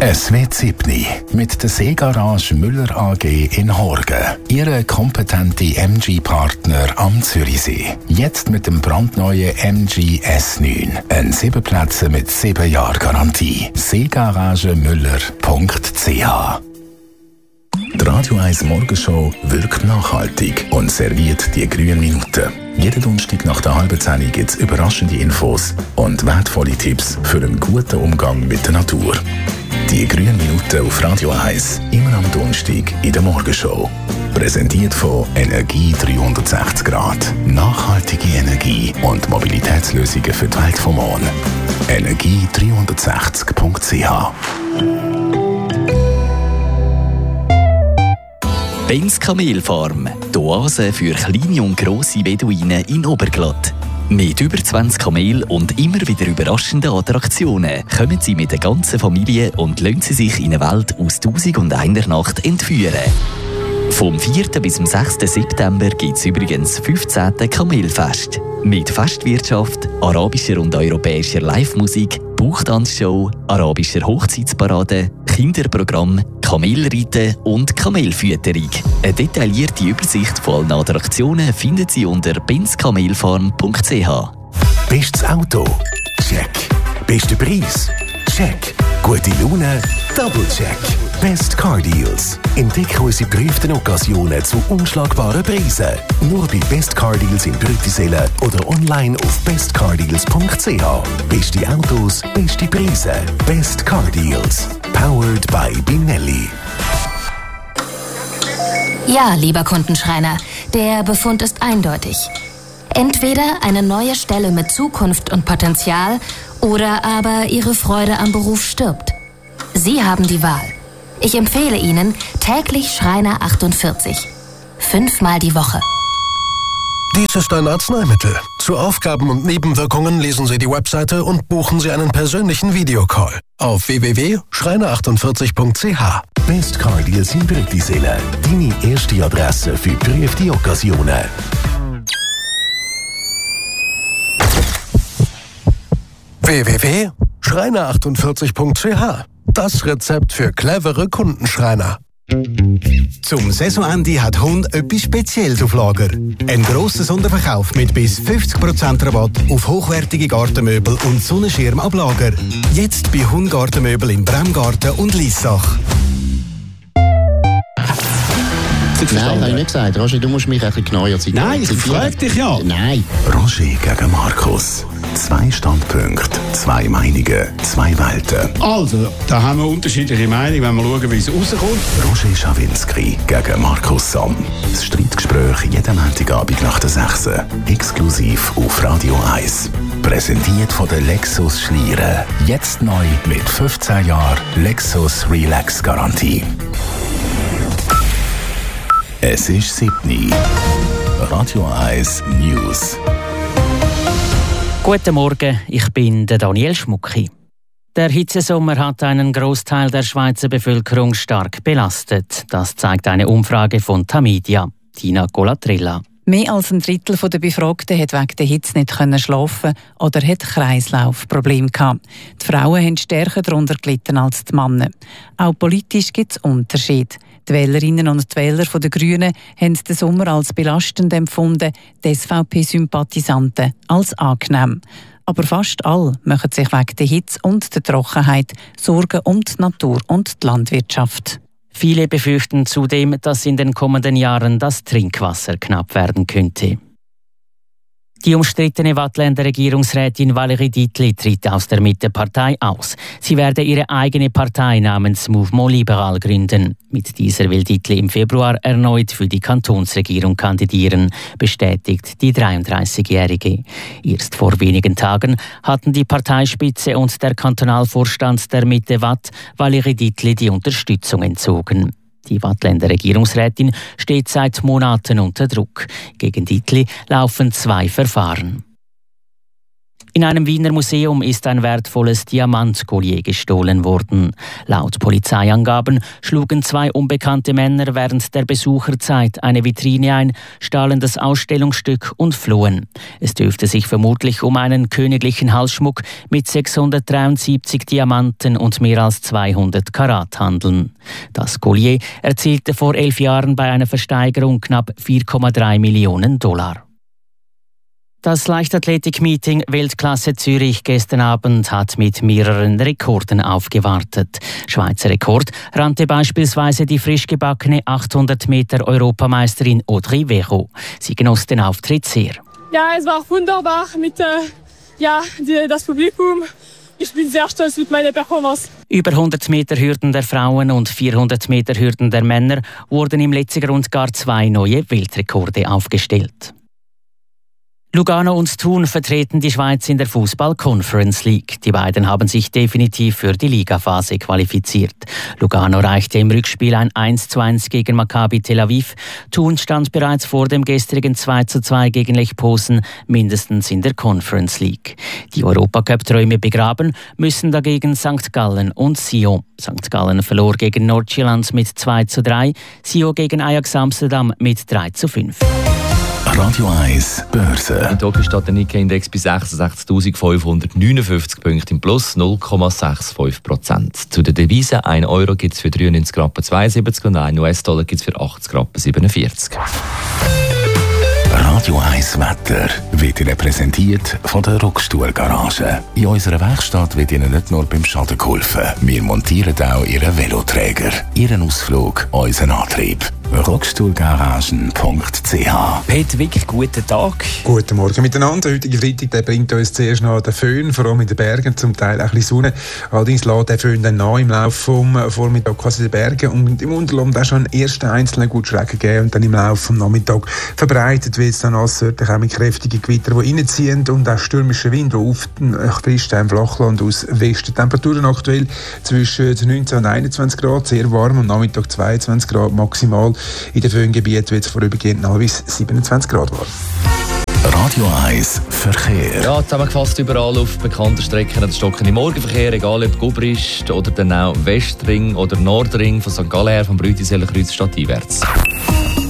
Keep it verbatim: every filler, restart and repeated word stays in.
Es wird siebni mit der Seegarage Müller A G in Horgen. Ihre kompetente M G-Partner am Zürichsee. Jetzt mit dem brandneuen M G S neun. Ein sieben Plätze mit sieben Jahren Garantie. seegaragemüller punkt c h. Die Radio eins Morgenshow wirkt nachhaltig und serviert die grünen Minuten. Jeden Donnerstag nach der halben Zehn gibt es überraschende Infos und wertvolle Tipps für einen guten Umgang mit der Natur. Die grünen Minuten auf Radio eins, immer am Donnerstag in der Morgenshow. Präsentiert von Energie dreihundertsechzig Grad. Nachhaltige Energie und Mobilitätslösungen für die Welt vom Morgen. energie dreihundertsechzig punkt c h. Benz Kamelfarm, die Oase für kleine und grosse Beduinen in Oberglatt. Mit über zwanzig Kamelen und immer wieder überraschenden Attraktionen kommen Sie mit der ganzen Familie und lassen Sie sich in eine Welt aus tausend und einer Nacht entführen. Vom vierten bis zum sechsten September gibt es übrigens das fünfzehnte Kamelfest. Mit Festwirtschaft, arabischer und europäischer Live-Musik, Bauchtanzshow, arabischer Hochzeitsparade, Kinderprogramm, Kamelreiten und Kamelfütterung. Eine detaillierte Übersicht von allen Attraktionen finden Sie unter benz kamelfarm punkt c h. Bestes Auto? Check. Bester Preis? Check. Gute Laune? Double check. Best Car Deals. Entdecke unsere geprüften Occasionen zu unschlagbaren Preisen. Nur bei Best Car Deals in Brüttisellen oder online auf best car deals punkt c h. Beste Autos, beste Preise. Best Car Deals. Powered by Binelli. Ja, lieber Kundenschreiner, der Befund ist eindeutig. Entweder eine neue Stelle mit Zukunft und Potenzial oder aber Ihre Freude am Beruf stirbt. Sie haben die Wahl. Ich empfehle Ihnen täglich Schreiner achtundvierzig. Fünfmal die Woche. Dies ist ein Arzneimittel. Zu Aufgaben und Nebenwirkungen lesen Sie die Webseite und buchen Sie einen persönlichen Videocall auf w w w punkt schreiner achtundvierzig punkt c h. Best Car Deals in Brüttisellen. Deine erste Adresse für geprüfte Occasionen. w w w punkt schreiner achtundvierzig punkt c h. Das Rezept für clevere Kundenschreiner. Zum Saisonende hat Hund etwas Spezielles auf Lager. Ein grosser Sonderverkauf mit bis fünfzig Prozent Rabatt auf hochwertige Gartenmöbel und Sonnenschirmablager. Jetzt bei Hund Gartenmöbel im Bremgarten und Liessach. Nein, habe ich nicht gesagt. Roger, du musst mich ein bisschen genauer zitieren. Nein, ich frage dich ja. Nein. Roger gegen Markus. Zwei Standpunkte, zwei Meinungen, zwei Welten. Also, da haben wir unterschiedliche Meinungen, wenn wir schauen, wie es rauskommt. Roger Schawinski gegen Markus Somm. Das Streitgespräch jeden Montagabend nach der sechs. Exklusiv auf Radio eins. Präsentiert von der Lexus Schlieren. Jetzt neu mit fünfzehn Jahren Lexus Relax Garantie. Es ist siebni. Radio eins News. Guten Morgen, ich bin der Daniel Schmucki. Der Hitzesommer hat einen Großteil der Schweizer Bevölkerung stark belastet. Das zeigt eine Umfrage von Tamedia. Tina Colatrella. Mehr als ein Drittel der Befragten hat wegen der Hitze nicht schlafen oder hat Kreislaufprobleme gehabt. Die Frauen haben stärker darunter gelitten als die Männer. Auch politisch gibt es Unterschiede. Die Wählerinnen und die Wähler der Grünen haben den Sommer als belastend empfunden, die S V P-Sympathisanten als angenehm. Aber fast alle machen sich wegen der Hitze und der Trockenheit Sorgen um die Natur und die Landwirtschaft. Viele befürchten zudem, dass in den kommenden Jahren das Trinkwasser knapp werden könnte. Die umstrittene Waadtländer Regierungsrätin Valérie Dietli tritt aus der Mitte-Partei aus. Sie werde ihre eigene Partei namens Mouvement Libéral gründen. Mit dieser will Dietli im Februar erneut für die Kantonsregierung kandidieren, bestätigt die dreiunddreißigjährige. Erst vor wenigen Tagen hatten die Parteispitze und der Kantonalvorstand der Mitte-Watt Valérie Dietli die Unterstützung entzogen. Die Waadtländer Regierungsrätin steht seit Monaten unter Druck. Gegen Dietli laufen zwei Verfahren. In einem Wiener Museum ist ein wertvolles Diamantkollier gestohlen worden. Laut Polizeiangaben schlugen zwei unbekannte Männer während der Besucherzeit eine Vitrine ein, stahlen das Ausstellungsstück und flohen. Es dürfte sich vermutlich um einen königlichen Halsschmuck mit sechshundertdreiundsiebzig Diamanten und mehr als zweihundert Karat handeln. Das Kollier erzielte vor elf Jahren bei einer Versteigerung knapp vier Komma drei Millionen Dollar. Das Leichtathletik-Meeting Weltklasse Zürich gestern Abend hat mit mehreren Rekorden aufgewartet. Schweizer Rekord rannte beispielsweise die frisch gebackene achthundert Meter Europameisterin Audrey Veron. Sie genoss den Auftritt sehr. Ja, es war wunderbar mit äh, ja, die, das Publikum. Ich bin sehr stolz mit meiner Performance. Über hundert Meter Hürden der Frauen und vierhundert Meter Hürden der Männer wurden im letzten Grund gar zwei neue Weltrekorde aufgestellt. Lugano und Thun vertreten die Schweiz in der Fußball-Conference League. Die beiden haben sich definitiv für die Ligaphase qualifiziert. Lugano reichte im Rückspiel ein eins zu eins gegen Maccabi Tel Aviv. Thun stand bereits vor dem gestrigen zwei zu zwei gegen Lech Posen mindestens in der Conference League. Die Europacup-Träume begraben müssen dagegen Sankt Gallen und Sion. Sankt Gallen verlor gegen Nordjylland mit zwei zu drei, Sion gegen Ajax Amsterdam mit drei zu fünf. Radio eins Börse. In Tokio steht der Nikkei-Index bei sechsundsechzigtausendfünfhundertneunundfünfzig Punkten im Plus, null Komma fünfundsechzig Prozent. Zu den Devisen, ein Euro gibt es für dreiundneunzig Rappen zweiundsiebzig und ein U S-Dollar gibt es für achtzig Rappen siebenundvierzig. Radio eins Wetter wird Ihnen präsentiert von der Rockstuhl-Garage. In unserer Werkstatt wird Ihnen nicht nur beim Schaden geholfen. Wir montieren auch Ihren Veloträger, Ihren Ausflug, unseren Antrieb. rockstuhlgaragen punkt c h. Peter Wick, guten Tag. Guten Morgen miteinander. Der heutige Freitag der bringt uns zuerst noch den Föhn, vor allem in den Bergen, zum Teil auch ein bisschen Sonne. Allerdings lässt der Föhn dann nach im Laufe des Vormittags quasi in den Bergen und im Unterland auch schon einen ersten einzelnen guten Schrecken geben und dann im Laufe des Nachmittags verbreitet wird es dann alles auch mit kräftigen Gewittern, die reinziehen und auch stürmischen Wind, die auf frisst im Flachland aus Westen. Temperaturen aktuell zwischen neunzehn und einundzwanzig Grad, sehr warm, am Nachmittag zweiundzwanzig Grad maximal. In den Föhngebieten wird es vorübergehend noch bis siebenundzwanzig Grad warm. Radio eins Verkehr. Ja, zusammengefasst überall auf bekannten Strecken der stockende Morgenverkehr, egal ob Gubrist oder dann auch Westring oder Nordring von Sankt Gallen her vom Brütiseller Kreuz stadteinwärts.